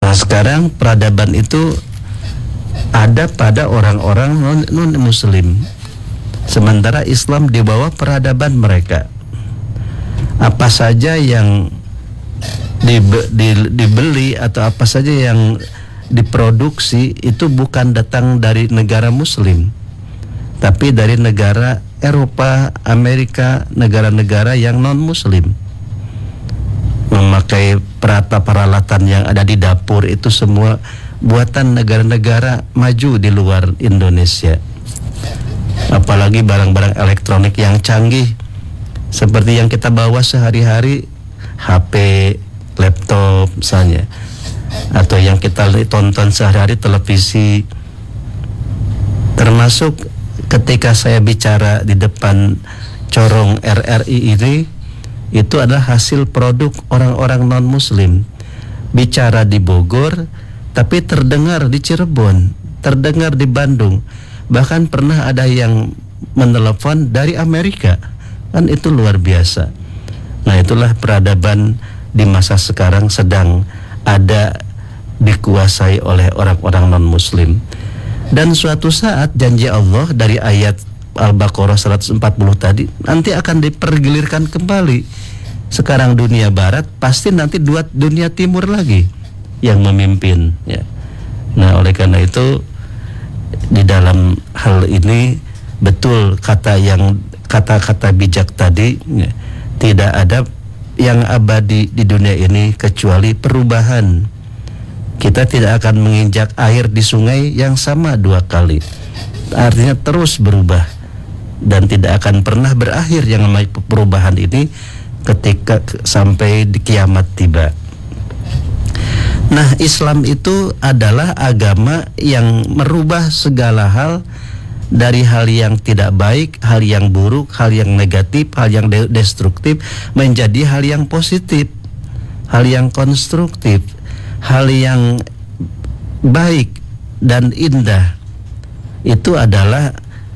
Nah sekarang peradaban itu ada pada orang-orang non-muslim, sementara Islam di bawah peradaban mereka. Apa saja yang dibeli atau apa saja yang diproduksi itu bukan datang dari negara muslim, tapi dari negara Eropa, Amerika, negara-negara yang non-muslim. Memakai peralatan yang ada di dapur itu semua buatan negara-negara maju di luar Indonesia. Apalagi barang-barang elektronik yang canggih seperti yang kita bawa sehari-hari, HP, laptop misalnya, atau yang kita tonton sehari-hari, televisi. Termasuk ketika saya bicara di depan corong RRI ini, itu adalah hasil produk orang-orang non-muslim. Bicara di Bogor, tapi terdengar di Cirebon, terdengar di Bandung. Bahkan pernah ada yang menelepon dari Amerika. Kan itu luar biasa. Nah itulah peradaban di masa sekarang sedang ada dikuasai oleh orang-orang non-muslim. Dan suatu saat janji Allah dari ayat Al-Baqarah 140 tadi nanti akan dipergilirkan kembali. Sekarang dunia barat, pasti nanti dunia timur lagi yang memimpin ya. Nah oleh karena itu di dalam hal ini betul kata-kata bijak tadi ya, tidak ada yang abadi di dunia ini kecuali perubahan. Kita tidak akan menginjak air di sungai yang sama 2 kali. Artinya terus berubah dan tidak akan pernah berakhir yang namanya perubahan ini ketika sampai di kiamat tiba. Nah, Islam itu adalah agama yang merubah segala hal, dari hal yang tidak baik, hal yang buruk, hal yang negatif, hal yang destruktif menjadi hal yang positif, hal yang konstruktif, hal yang baik dan indah. Itu adalah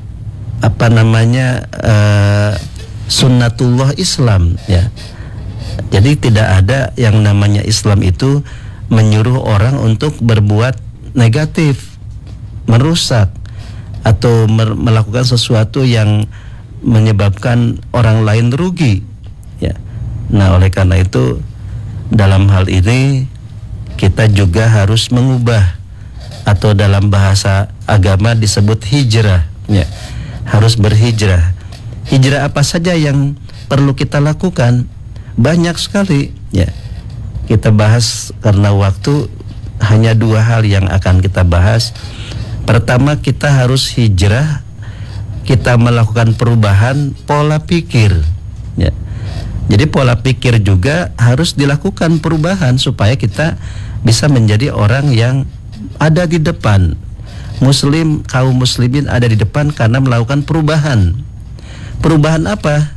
sunnatullah Islam ya. Jadi tidak ada yang namanya Islam itu menyuruh orang untuk berbuat negatif, merusak, atau melakukan sesuatu yang menyebabkan orang lain rugi ya. Nah oleh karena itu dalam hal ini kita juga harus mengubah, atau dalam bahasa agama disebut hijrah ya. Harus berhijrah. Hijrah apa saja yang perlu kita lakukan? Banyak sekali ya. Kita bahas karena waktu, hanya 2 hal yang akan kita bahas. Pertama, kita harus hijrah, kita melakukan perubahan pola pikir ya. Jadi pola pikir juga harus dilakukan perubahan supaya kita bisa menjadi orang yang ada di depan. Kaum muslimin ada di depan karena melakukan perubahan. Perubahan apa?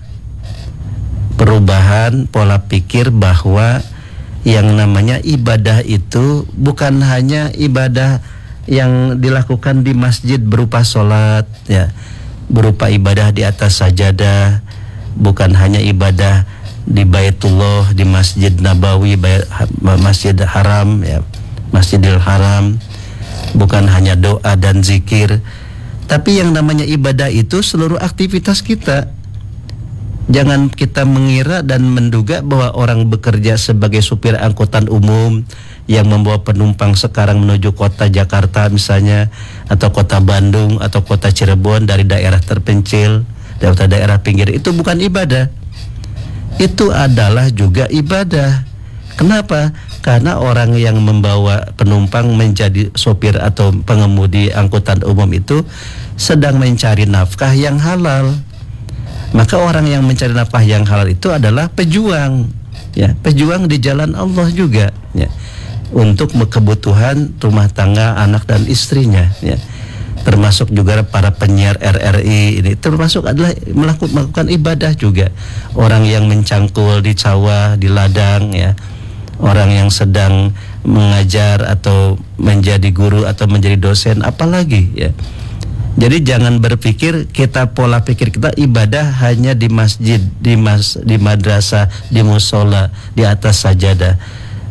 Perubahan pola pikir bahwa yang namanya ibadah itu bukan hanya ibadah yang dilakukan di masjid berupa sholat ya, berupa ibadah di atas sajadah, bukan hanya ibadah di Baitullah, di Masjid Nabawi, Masjid Haram ya, Masjidil Haram, bukan hanya doa dan zikir, tapi yang namanya ibadah itu seluruh aktivitas kita. Jangan kita mengira dan menduga bahwa orang bekerja sebagai supir angkutan umum yang membawa penumpang sekarang menuju kota Jakarta misalnya, atau kota Bandung, atau kota Cirebon dari daerah terpencil, daerah pinggir, itu bukan ibadah. Itu adalah juga ibadah. Kenapa? Karena orang yang membawa penumpang menjadi sopir atau pengemudi angkutan umum itu sedang mencari nafkah yang halal. Maka orang yang mencari nafkah yang halal itu adalah pejuang ya, pejuang di jalan Allah juga ya, untuk kebutuhan rumah tangga, anak dan istrinya ya. Termasuk juga para penyiar RRI ini termasuk adalah melakukan ibadah juga. Orang yang mencangkul di sawah, di ladang ya, orang yang sedang mengajar atau menjadi guru atau menjadi dosen, apalagi ya. Jadi jangan berpikir pola pikir kita ibadah hanya di masjid, di madrasah, di musola, di atas sajadah.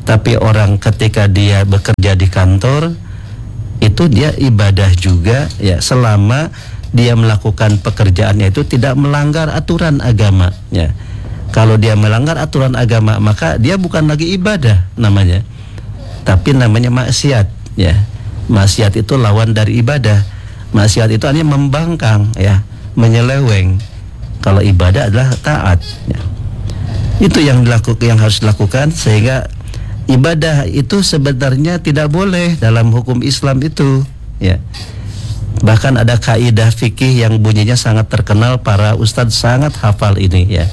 Tapi orang ketika dia bekerja di kantor, itu dia ibadah juga ya, selama dia melakukan pekerjaannya itu tidak melanggar aturan agama ya. Kalau dia melanggar aturan agama, maka dia bukan lagi ibadah namanya, tapi namanya maksiat ya. Maksiat itu lawan dari ibadah. Maksiat itu hanya membangkang ya, menyeleweng. Kalau ibadah adalah taat ya. Itu yang harus dilakukan, sehingga ibadah itu sebenarnya tidak boleh dalam hukum Islam itu ya. Bahkan ada kaidah fikih yang bunyinya sangat terkenal, para ustadz sangat hafal ini ya.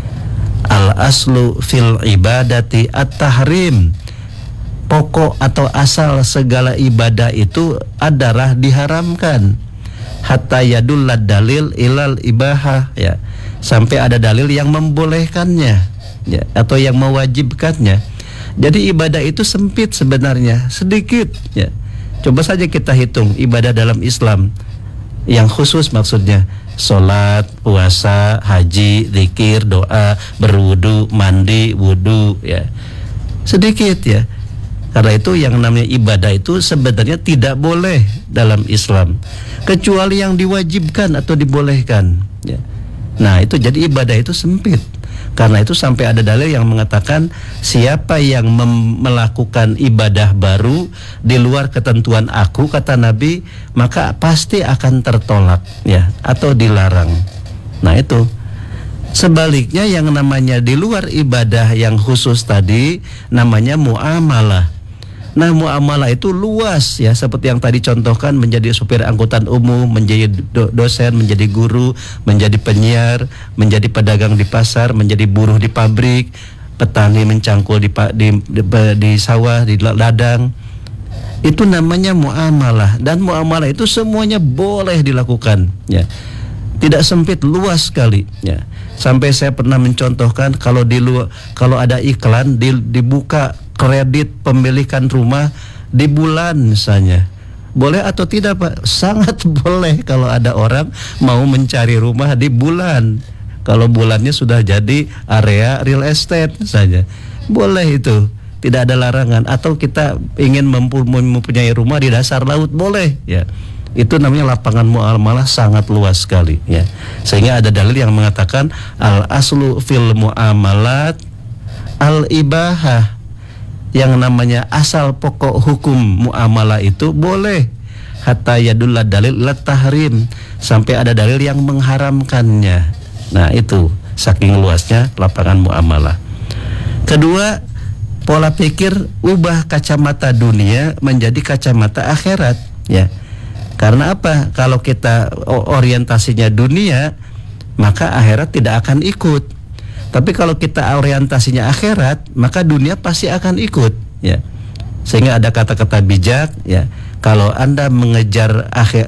Al aslu fil ibadati at-tahrim. Pokok atau asal segala ibadah itu adalah diharamkan. Hatta yadullad dalil ilal ibahah ya. Sampai ada dalil yang membolehkannya ya, atau yang mewajibkannya. Jadi ibadah itu sempit sebenarnya, sedikit ya. Coba saja kita hitung ibadah dalam Islam yang khusus, maksudnya sholat, puasa, haji, zikir, doa, berwudu, mandi, wudu ya. Sedikit ya. Karena itu yang namanya ibadah itu sebenarnya tidak boleh dalam Islam, kecuali yang diwajibkan atau dibolehkan ya. Nah itu jadi ibadah itu sempit. Karena itu sampai ada dalil yang mengatakan siapa yang melakukan ibadah baru di luar ketentuan aku, kata Nabi, maka pasti akan tertolak ya, atau dilarang. Nah itu. Sebaliknya yang namanya di luar ibadah yang khusus tadi namanya muamalah. Nah muamalah itu luas ya, seperti yang tadi contohkan, menjadi supir angkutan umum, menjadi dosen, menjadi guru, menjadi penyiar, menjadi pedagang di pasar, menjadi buruh di pabrik, petani mencangkul di sawah, di ladang. Itu namanya muamalah, dan muamalah itu semuanya boleh dilakukan ya. Tidak sempit, luas sekali ya. Sampai saya pernah mencontohkan, kalau ada iklan dibuka kredit pemilikan rumah di bulan misalnya, boleh atau tidak Pak? Sangat boleh kalau ada orang mau mencari rumah di bulan. Kalau bulannya sudah jadi area real estate misalnya, boleh itu, tidak ada larangan. Atau kita ingin mempunyai rumah di dasar laut, boleh ya. Itu namanya lapangan muamalah, sangat luas sekali ya. Sehingga ada dalil yang mengatakan al aslu fil muamalat al ibahah. Yang namanya asal pokok hukum muamalah itu boleh, hatta yadullad dalil lat tahrim, sampai ada dalil yang mengharamkannya. Nah itu saking luasnya lapangan muamalah. Kedua, pola pikir ubah kacamata dunia menjadi kacamata akhirat ya. Karena apa? Kalau kita orientasinya dunia, maka akhirat tidak akan ikut. Tapi kalau kita orientasinya akhirat, maka dunia pasti akan ikut ya. Sehingga ada kata-kata bijak ya. Kalau Anda mengejar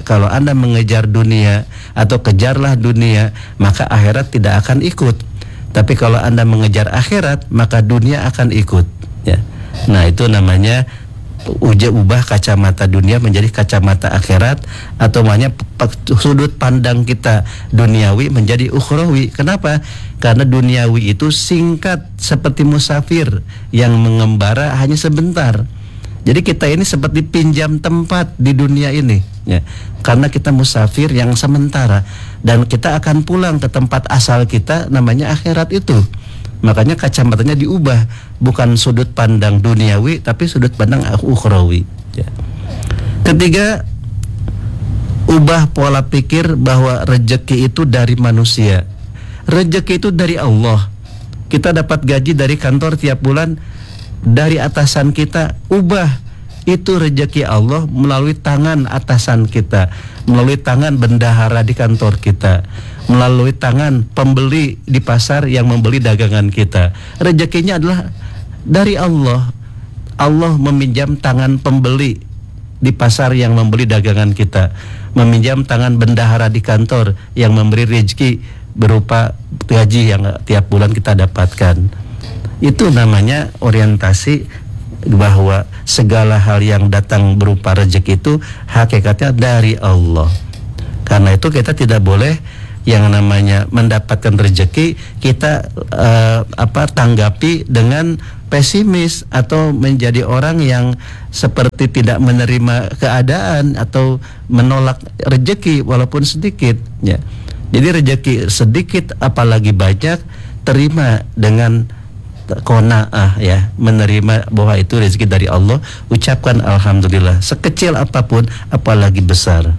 dunia atau kejarlah dunia, maka akhirat tidak akan ikut. Tapi kalau Anda mengejar akhirat, maka dunia akan ikut ya. Nah, itu namanya ubah kacamata dunia menjadi kacamata akhirat, atau namanya sudut pandang kita duniawi menjadi ukhrawi. Kenapa? Karena duniawi itu singkat, seperti musafir yang mengembara hanya sebentar. Jadi kita ini seperti pinjam tempat di dunia ini ya. Karena kita musafir yang sementara, dan kita akan pulang ke tempat asal kita, namanya akhirat itu. Makanya kacamatanya diubah, bukan sudut pandang duniawi tapi sudut pandang ukhrawi ya. Ketiga, ubah pola pikir bahwa rezeki itu dari manusia. Rezeki itu dari Allah. Kita dapat gaji dari kantor tiap bulan, dari atasan kita. Ubah, itu rezeki Allah melalui tangan atasan kita, melalui tangan bendahara di kantor kita, melalui tangan pembeli di pasar yang membeli dagangan kita. Rezekinya adalah dari Allah. Allah meminjam tangan pembeli di pasar yang membeli dagangan kita, meminjam tangan bendahara di kantor yang memberi rezeki berupa gaji yang tiap bulan kita dapatkan. Itu namanya orientasi bahwa segala hal yang datang berupa rezeki itu hakikatnya dari Allah. Karena itu kita tidak boleh yang namanya mendapatkan rezeki kita tanggapi dengan pesimis atau menjadi orang yang seperti tidak menerima keadaan atau menolak rezeki walaupun sedikit, ya. Jadi rezeki sedikit apalagi banyak, terima dengan qanaah, ya, menerima bahwa itu rezeki dari Allah, ucapkan alhamdulillah sekecil apapun apalagi besar.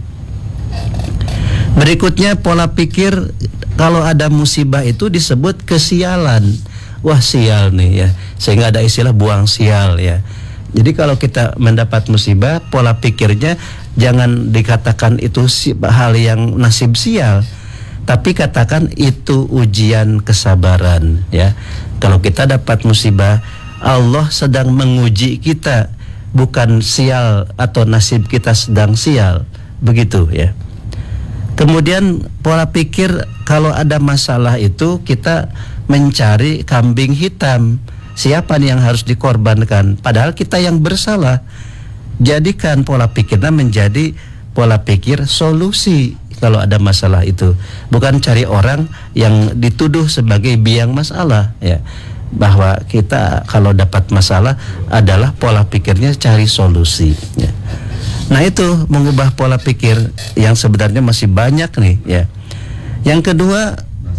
Berikutnya pola pikir kalau ada musibah itu disebut kesialan. Wah, sial nih, ya, sehingga ada istilah buang sial, ya. Jadi kalau kita mendapat musibah, pola pikirnya jangan dikatakan itu hal yang nasib sial, tapi katakan itu ujian kesabaran, ya. Kalau kita dapat musibah, Allah sedang menguji kita, bukan sial atau nasib kita sedang sial, begitu, ya. Kemudian pola pikir kalau ada masalah itu kita mencari kambing hitam. Siapa nih yang harus dikorbankan? Padahal kita yang bersalah. Jadikan pola pikirnya menjadi pola pikir solusi kalau ada masalah itu, bukan cari orang yang dituduh sebagai biang masalah, ya. Bahwa kita kalau dapat masalah adalah pola pikirnya cari solusi, ya. Nah, itu mengubah pola pikir yang sebenarnya masih banyak nih, ya. Yang kedua,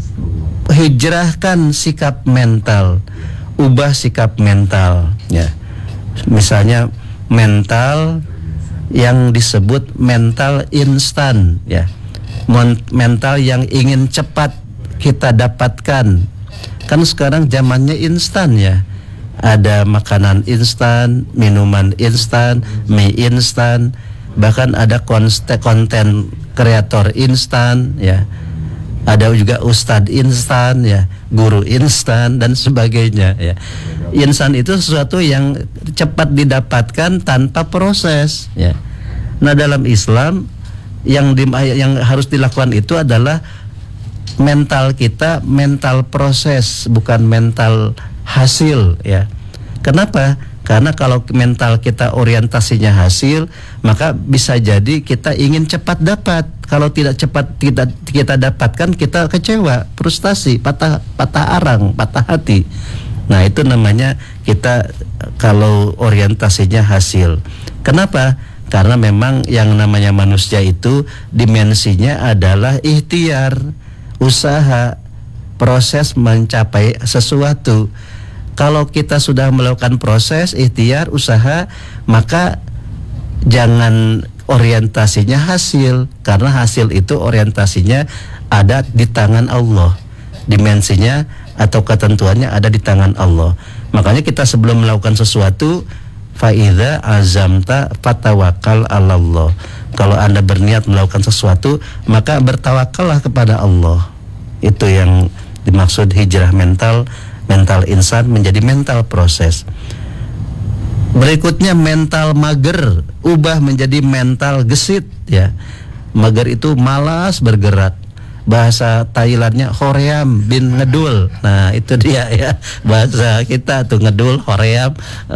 hijrahkan sikap mental, ubah sikap mental, ya. Misalnya mental yang disebut mental instan, ya. Mental yang ingin cepat kita dapatkan. Kan sekarang zamannya instan, ya. Ada makanan instan, minuman instan, mie instan, bahkan ada konten kreator instan, ya. Ada juga ustadz instan, ya, guru instan dan sebagainya, ya. Instan itu sesuatu yang cepat didapatkan tanpa proses, ya. Nah, dalam Islam yang harus dilakukan itu adalah mental kita, mental proses, bukan mental hasil, ya. Kenapa? Karena kalau mental kita orientasinya hasil, maka bisa jadi kita ingin cepat dapat. Kalau tidak cepat kita dapatkan, kita kecewa, frustasi, patah arang, patah hati. Nah, itu namanya kita kalau orientasinya hasil. Kenapa? Karena memang yang namanya manusia itu dimensinya adalah ikhtiar, usaha, proses mencapai sesuatu. Kalau kita sudah melakukan proses, ikhtiar, usaha, maka jangan orientasinya hasil, karena hasil itu orientasinya ada di tangan Allah. Dimensinya atau ketentuannya ada di tangan Allah. Makanya kita sebelum melakukan sesuatu, fa'idha azamta fatawakal 'alallah. Kalau Anda berniat melakukan sesuatu, maka bertawakallah kepada Allah. Itu yang dimaksud hijrah mental. Mental insan menjadi mental proses. Berikutnya mental mager, ubah menjadi mental gesit, ya. Mager itu malas bergerak. Bahasa Thailandnya hoream bin ngedul. Nah, itu dia, ya. Bahasa kita tuh ngedul, hoream,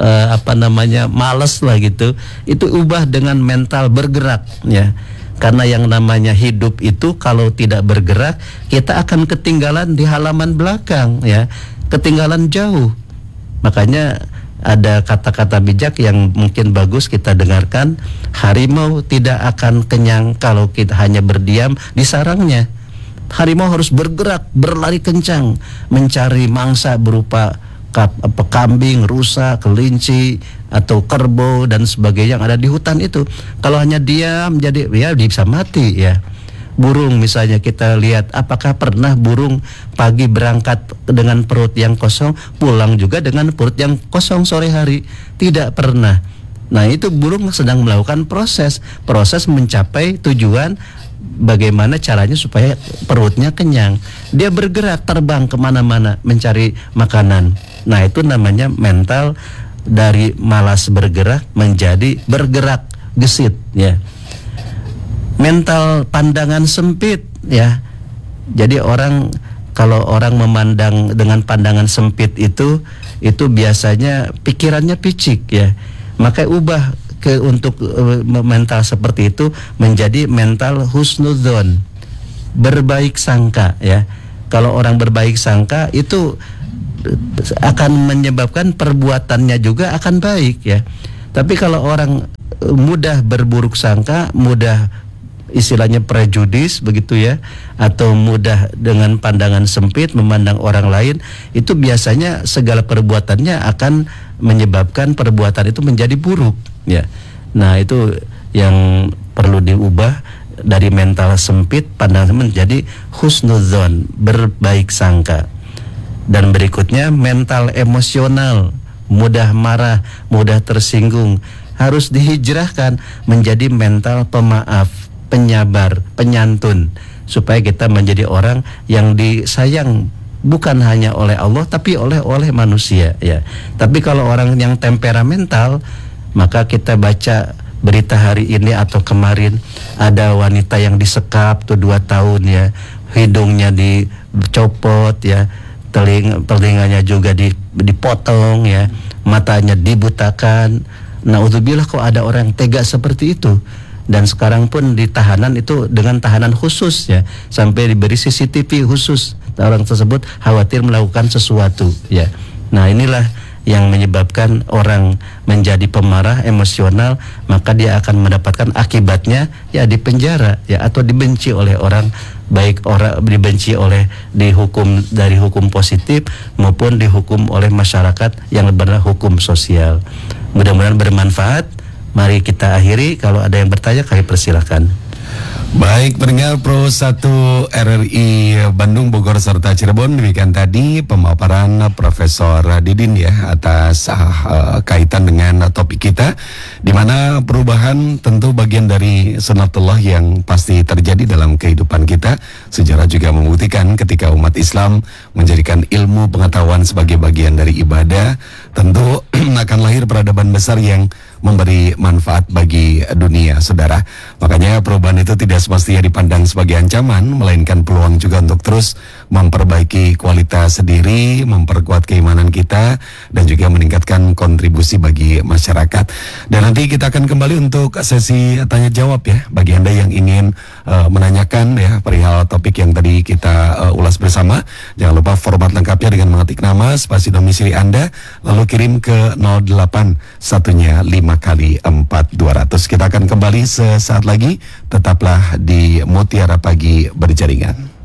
males lah gitu. Itu ubah dengan mental bergerak, ya. Karena yang namanya hidup itu kalau tidak bergerak, kita akan ketinggalan di halaman belakang, ya. Ketinggalan jauh. Makanya ada kata-kata bijak yang mungkin bagus kita dengarkan. Harimau tidak akan kenyang kalau kita hanya berdiam di sarangnya. Harimau harus bergerak, berlari kencang, mencari mangsa berupa kambing, rusa, kelinci, atau kerbau dan sebagainya yang ada di hutan itu. Kalau hanya diam, jadi ya bisa mati, ya. Burung misalnya kita lihat, apakah pernah burung pagi berangkat dengan perut yang kosong, pulang juga dengan perut yang kosong sore hari? Tidak pernah. Nah, itu burung sedang melakukan proses mencapai tujuan, bagaimana caranya supaya perutnya kenyang. Dia bergerak, terbang kemana-mana mencari makanan. Nah, itu namanya mental dari malas bergerak menjadi bergerak gesit, ya. Mental pandangan sempit, ya. Jadi kalau orang memandang dengan pandangan sempit itu biasanya pikirannya picik, ya. Maka ubah untuk mental seperti itu menjadi mental husnudzon, berbaik sangka, ya. Kalau orang berbaik sangka itu akan menyebabkan perbuatannya juga akan baik ya. Tapi kalau orang mudah berburuk sangka, mudah istilahnya prejudis begitu ya, atau mudah dengan pandangan sempit memandang orang lain, itu biasanya segala perbuatannya akan menyebabkan perbuatan itu menjadi buruk ya. Nah, itu yang perlu diubah dari mental sempit pandangan menjadi husnudzon, berbaik sangka. Dan berikutnya mental emosional, mudah marah, mudah tersinggung, harus dihijrahkan menjadi mental pemaaf, penyabar, penyantun, supaya kita menjadi orang yang disayang bukan hanya oleh Allah tapi oleh manusia ya. Tapi kalau orang yang temperamental, maka kita baca berita hari ini atau kemarin ada wanita yang disekap tuh 2 tahun ya, hidungnya dicopot ya, telinganya juga dipotong ya, matanya dibutakan. Naudzubillah, kok ada orang tega seperti itu. Dan sekarang pun di tahanan itu dengan tahanan khusus ya, sampai diberi CCTV khusus. Orang tersebut khawatir melakukan sesuatu ya. Nah, inilah yang menyebabkan orang menjadi pemarah emosional, maka dia akan mendapatkan akibatnya ya di penjara ya, atau dibenci oleh orang, baik orang dibenci oleh dihukum dari hukum positif maupun dihukum oleh masyarakat yang benar hukum sosial. Mudah-mudahan bermanfaat. Mari kita akhiri. Kalau ada yang bertanya, kami persilahkan. Baik, pendengar Pro 1 RRI Bandung, Bogor, serta Cirebon, demikian tadi pemaparan Profesor Didin ya atas kaitan dengan topik kita, di mana perubahan tentu bagian dari sunatullah yang pasti terjadi dalam kehidupan kita. Sejarah juga membuktikan ketika umat Islam menjadikan ilmu pengetahuan sebagai bagian dari ibadah, tentu akan lahir peradaban besar yang memberi manfaat bagi dunia, saudara. Makanya perubahan itu tidak semestinya dipandang sebagai ancaman, melainkan peluang juga untuk terus memperbaiki kualitas diri, memperkuat keimanan kita, dan juga meningkatkan kontribusi bagi masyarakat. Dan nanti kita akan kembali untuk sesi tanya jawab ya, bagi Anda yang ingin menanyakan ya perihal topik yang tadi kita ulas bersama. Jangan lupa format lengkapnya dengan mengetik nama, spasi domisili Anda, lalu kirim ke 08 satunya 5 kali 4200. Kita akan kembali sesaat lagi. Tetaplah di Mutiara Pagi Berjaringan.